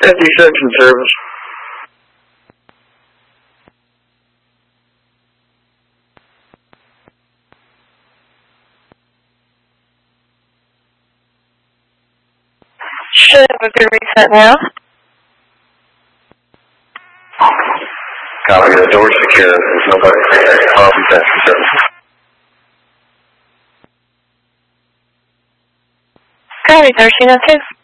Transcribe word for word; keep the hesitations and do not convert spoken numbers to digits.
Empty section service. Should have a good reset now. Copy, the door's secure. There's nobody there. Coffee section service. Copy, thirteen oh two.